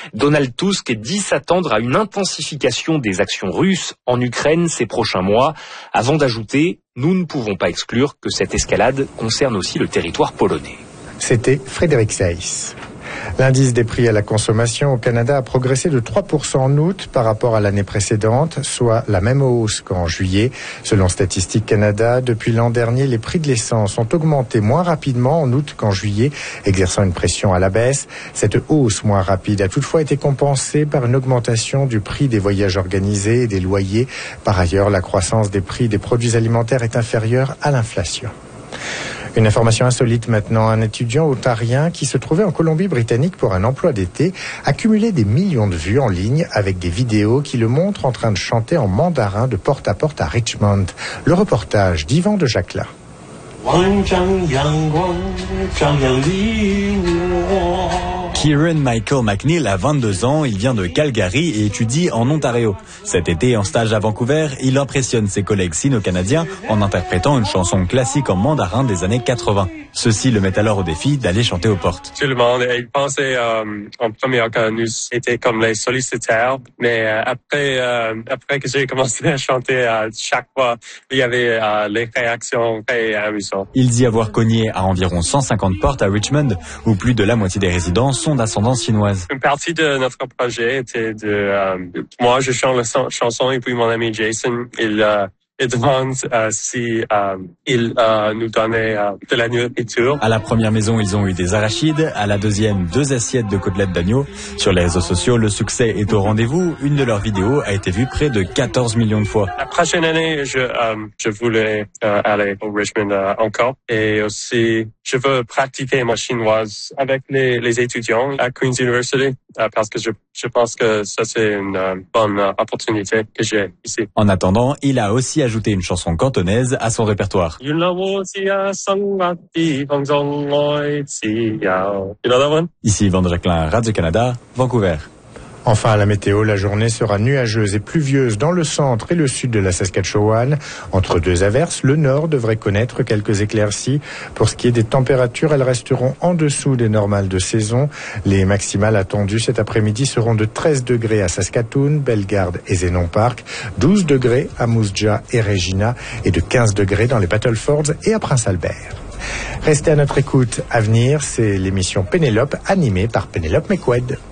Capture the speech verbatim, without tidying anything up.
Donald Tusk dit s'attendre à une intensification des actions russes en Ukraine ces prochains mois, avant d'ajouter « Nous ne pouvons pas exclure que cette escalade concerne aussi le territoire polonais ». C'était Frédéric Seyss. L'indice des prix à la consommation au Canada a progressé de trois pour cent en août par rapport à l'année précédente, soit la même hausse qu'en juillet. Selon Statistique Canada, depuis l'an dernier, les prix de l'essence ont augmenté moins rapidement en août qu'en juillet, exerçant une pression à la baisse. Cette hausse moins rapide a toutefois été compensée par une augmentation du prix des voyages organisés et des loyers. Par ailleurs, la croissance des prix des produits alimentaires est inférieure à l'inflation. Une information insolite maintenant, un étudiant ontarien qui se trouvait en Colombie-Britannique pour un emploi d'été a cumulé des millions de vues en ligne avec des vidéos qui le montrent en train de chanter en mandarin de porte à porte à Richmond. Le reportage d'Yvan de Jacquelin. Kieran Michael McNeil a vingt-deux ans, il vient de Calgary et étudie en Ontario. Cet été, en stage à Vancouver, il impressionne ses collègues sino-canadiens en interprétant une chanson classique en mandarin des années quatre-vingts. Ceci le met alors au défi d'aller chanter aux portes. Tout le monde il pensait euh, en premier que nous étions comme les sollicitaires, mais euh, après euh, après que j'ai commencé à chanter euh, chaque fois, il y avait euh, les réactions très amusantes. Il dit avoir cogné à environ cent cinquante portes à Richmond, où plus de la moitié des résidents sont d'ascendance chinoise. Une partie de notre projet était de euh, moi je chante la chanson et puis mon ami Jason il euh, il demande euh, si euh, il euh, nous donnait euh, de la nourriture. À la première maison, ils ont eu des arachides. À la deuxième, deux assiettes de côtelettes d'agneau. Sur les réseaux sociaux, le succès est au rendez-vous. Une de leurs vidéos a été vue près de quatorze millions de fois. La prochaine année, je euh, je voulais euh, aller au Richmond euh, encore. Et aussi, je veux pratiquer ma chinoise avec les, les étudiants à Queen's University euh, parce que je, je pense que ça, c'est une euh, bonne euh, opportunité que j'ai ici. En attendant, il a aussi ajouté une chanson cantonaise à son répertoire. You know that one? Ici Yvan de Jacquelin, Radio-Canada, Vancouver. Enfin, la météo, la journée sera nuageuse et pluvieuse dans le centre et le sud de la Saskatchewan. Entre deux averses, le nord devrait connaître quelques éclaircies. Pour ce qui est des températures, elles resteront en dessous des normales de saison. Les maximales attendues cet après-midi seront de treize degrés à Saskatoon, Bellegarde et Zénon Park, douze degrés à Moose Jaw et Regina et de quinze degrés dans les Battlefords et à Prince-Albert. Restez à notre écoute. À venir, c'est l'émission Pénélope animée par Pénélope McQuaid.